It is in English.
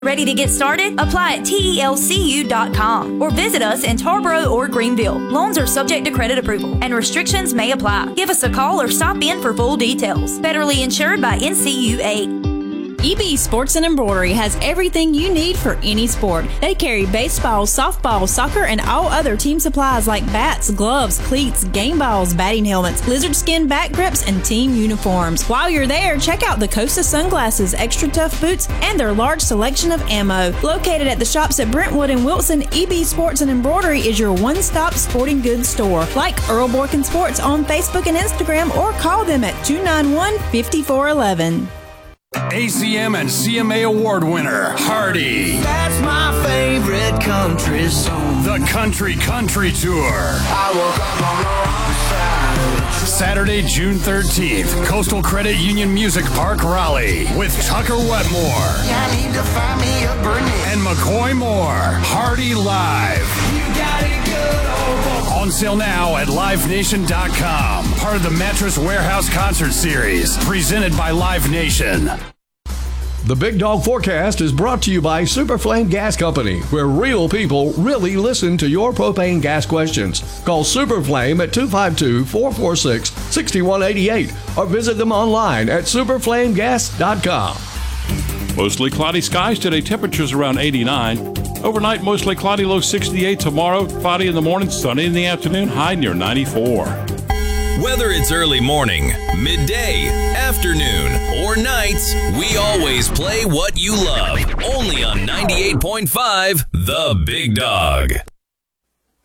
Ready to get started? Apply at TELCU.com or visit us in Tarboro or Greenville. Loans are subject to credit approval and restrictions may apply. Give us a call or stop in for full details. Federally insured by NCUA. EB Sports and Embroidery has everything you need for any sport. They carry baseball, softball, soccer, and all other team supplies like bats, gloves, cleats, game balls, batting helmets, lizard skin back grips, and team uniforms. While you're there, check out the Costa sunglasses, extra tough boots, and their large selection of ammo. Located at the shops at Brentwood and Wilson, EB Sports and Embroidery is your one-stop sporting goods store. Like Earl Borkin Sports on Facebook and Instagram, or call them at 291-5411. ACM and CMA award winner, Hardy. That's my favorite country song. The Country Tour. I woke up on the wrong side of the track. Saturday, June 13th, Coastal Credit Union Music Park, Raleigh, with Tucker Wetmore. I need to find me a Bernie. And McCoy Moore. Hardy Live. You got it good, old boy. On sale now at LiveNation.com. Part of the Mattress Warehouse Concert Series, presented by Live Nation. The Big Dog Forecast is brought to you by Superflame Gas Company, where real people really listen to your propane gas questions. Call Superflame at 252-446-6188 or visit them online at superflamegas.com. Mostly cloudy skies today, temperatures around 89. Overnight, mostly cloudy, low 68. Tomorrow, cloudy in the morning, sunny in the afternoon, high near 94. Whether it's early morning, midday, afternoon, or nights, we always play what you love. Only on 98.5 The Big Dog.